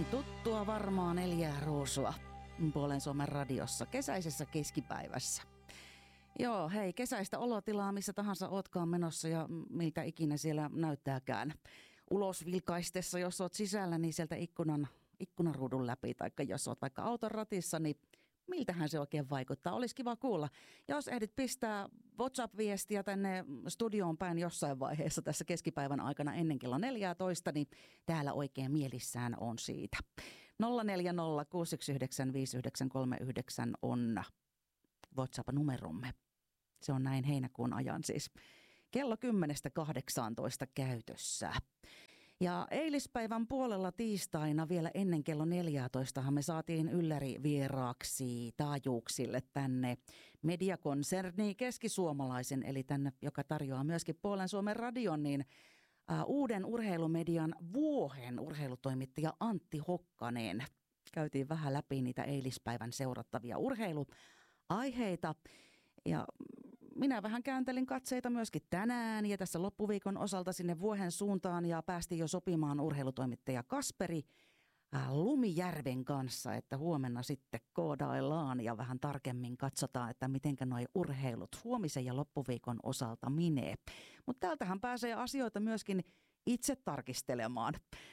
Tuttua varmaan 4 ruusua Puolen Suomen radiossa kesäisessä keskipäivässä. Joo, hei, kesäistä olotilaa missä tahansa ootkaan menossa ja miltä ikinä siellä näyttääkään. Ulos vilkaistessa, jos oot sisällä, niin sieltä ikkunaruudun läpi, tai jos oot vaikka auton ratissa, niin miltähän se oikein vaikuttaa? Olisi kiva kuulla. Jos ehdit pistää WhatsApp-viestiä tänne studioon päin jossain vaiheessa tässä keskipäivän aikana ennen kello 14, niin täällä oikein mielissään on siitä. 040 619 5939 on WhatsApp-numeromme. Se on näin heinäkuun ajan siis. Kello 10-18 käytössä. Ja eilispäivän puolella tiistaina vielä ennen kello 14 me saatiin ylläri-vieraaksi taajuuksille tänne mediakonserni Keskisuomalaisen, eli tänne, joka tarjoaa myöskin Puolen Suomen radion, niin uuden urheilumedian Vuohen urheilutoimittaja Antti Hokkanen. Käytiin vähän läpi niitä eilispäivän seurattavia urheiluaiheita ja minä vähän kääntelin katseita myöskin tänään ja tässä loppuviikon osalta sinne Vuohen suuntaan ja päästiin jo sopimaan urheilutoimittaja Kasperi Lumijärven kanssa, että huomenna sitten koodaillaan ja vähän tarkemmin katsotaan, että mitenkä nuo urheilut huomisen ja loppuviikon osalta menee. Mutta täältähän pääsee asioita myöskin itse tarkistelemaan.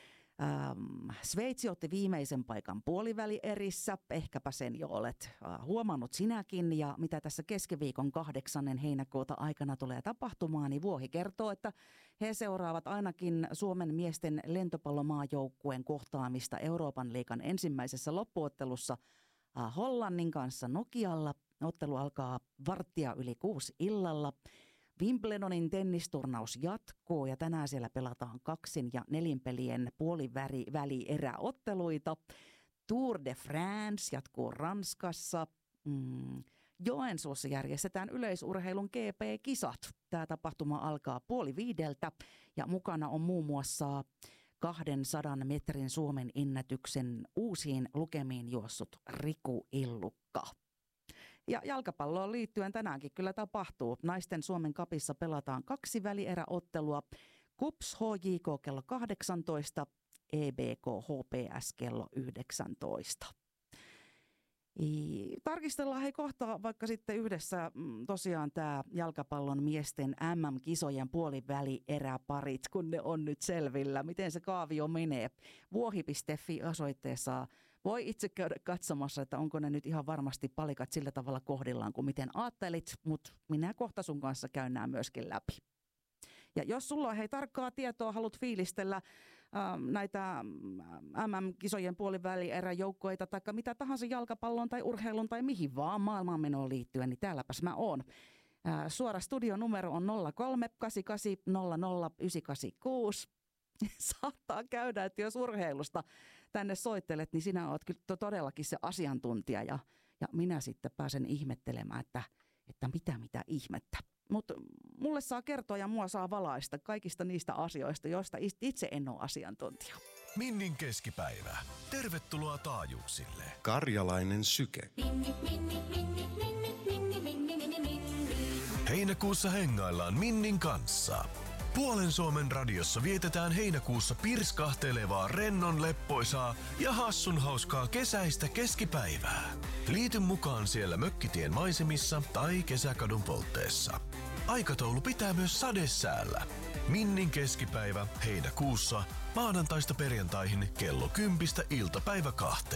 Sveitsi otti viimeisen paikan puolivälierissä, ehkäpä sen jo olet huomannut sinäkin, ja mitä tässä keskiviikon 8. heinäkuuta aikana tulee tapahtumaan, niin Vuohi kertoo, että he seuraavat ainakin Suomen miesten lentopallomaajoukkueen kohtaamista Euroopan liigan ensimmäisessä loppuottelussa Hollannin kanssa Nokialla. Ottelu alkaa 5:15 illalla. Wimbledonin tennisturnaus jatkuu ja tänään siellä pelataan 2- ja 4-pelien puolivälieräotteluita. Tour de France jatkuu Ranskassa. Joensuussa järjestetään yleisurheilun GP-kisat. Tämä tapahtuma alkaa 4:30 ja mukana on muun muassa 200 metrin Suomen ennätyksen uusiin lukemiin juossut Riku Illukka. Ja jalkapalloon liittyen tänäänkin kyllä tapahtuu. Naisten Suomen Cupissa pelataan 2 välieräottelua. KuPS HJK kello 18, EBK HPS kello 19. Tarkistellaan hei kohta vaikka sitten yhdessä tosiaan tämä jalkapallon miesten MM-kisojen puolivälieräparit, kun ne on nyt selvillä. Miten se kaavio menee? Vuohi.fi osoitteessa voi itse käydä katsomassa, että onko ne nyt ihan varmasti palikat sillä tavalla kohdillaan kuin miten ajattelit, mutta minä kohta sun kanssa käyn nämä myöskin läpi. Ja jos sulla on tarkkaa tietoa, haluat fiilistellä näitä MM-kisojen puolivälieräjoukkoita tai mitä tahansa jalkapallon tai urheilun tai mihin vaan maailmanmenoon liittyen, niin täälläpäs mä oon. Suora studionumero on 03 88 00 986. Saattaa käydä, että jos urheilusta tänne soittelet, niin sinä oot kyllä todellakin se asiantuntija ja minä sitten pääsen ihmettelemään, että mitä ihmettä. Mutta mulle saa kertoa ja mua saa valaista kaikista niistä asioista, joista itse en ole asiantuntija. Minnin keskipäivä. Tervetuloa taajuuksille. Karjalainen syke. Heinäkuussa hengaillaan Minnin kanssa. Puolen Suomen radiossa vietetään heinäkuussa pirskahtelevaa, rennon leppoisaa ja hassun hauskaa kesäistä keskipäivää. Liity mukaan siellä Mökkitien maisemissa tai Kesäkadun poltteessa. Aikataulu pitää myös sadesäällä. Minnin keskipäivä heinäkuussa maanantaista perjantaihin kello 10 iltapäivä 2.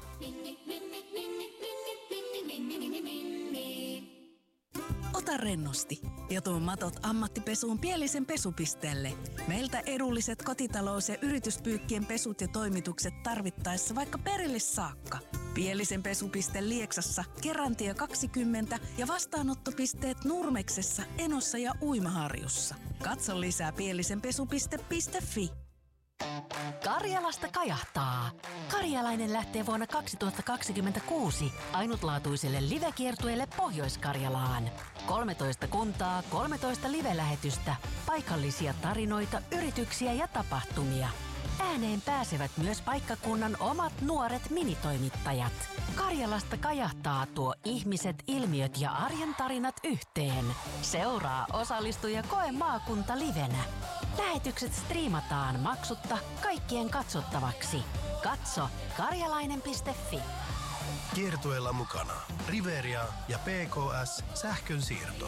Ota rennosti ja tuo matot ammattipesuun Pielisen pesupisteelle. Meiltä edulliset kotitalous- ja yrityspyykkien pesut ja toimitukset tarvittaessa vaikka perille saakka. Pielisen pesupiste Lieksassa, Kerantie 20 ja vastaanottopisteet Nurmeksessa, Enossa ja Uimaharjussa. Katso lisää pielisenpesupiste.fi. Karjalasta kajahtaa. Karjalainen lähtee vuonna 2026 ainutlaatuiselle livekiertueelle Pohjois-Karjalaan. 13 kuntaa, 13 live-lähetystä, paikallisia tarinoita, yrityksiä ja tapahtumia. Ääneen pääsevät myös paikkakunnan omat nuoret minitoimittajat. Karjalasta kajahtaa tuo ihmiset, ilmiöt ja arjen tarinat yhteen. Seuraa, osallistu ja koe maakunta livenä. Lähetykset striimataan maksutta kaikkien katsottavaksi. Katso karjalainen.fi. Kiertueella mukana Riveria ja PKS Sähkönsiirto.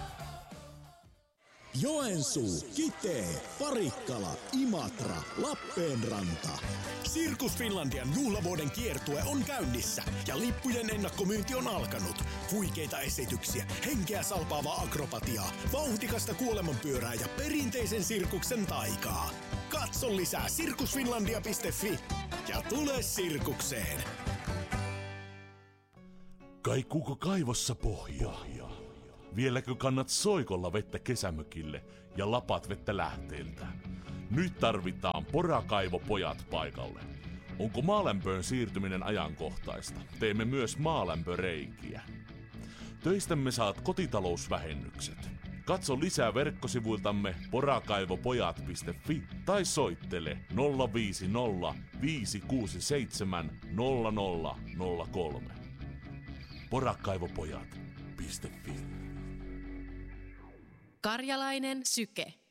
Joensuu, Kitee, Parikkala, Imatra, Lappeenranta. Sirkus Finlandian juhlavuoden kiertue on käynnissä ja lippujen ennakkomyynti on alkanut. Huikeita esityksiä, henkeä salpaavaa akrobatiaa, vauhdikasta kuolemanpyörää ja perinteisen sirkuksen taikaa. Katso lisää sirkusfinlandia.fi ja tule sirkukseen. Kaikuuko kaivossa pohjaa? Vieläkö kannat soikolla vettä kesämökille ja lapat vettä lähteiltä? Nyt tarvitaan porakaivopojat paikalle. Onko maalämpöön siirtyminen ajankohtaista? Teemme myös maalämpöreikiä. Töistämme saat kotitalousvähennykset. Katso lisää verkkosivuiltamme porakaivopojat.fi tai soittele 050 567 0003. Porakaivopojat.fi. Karjalainen syke.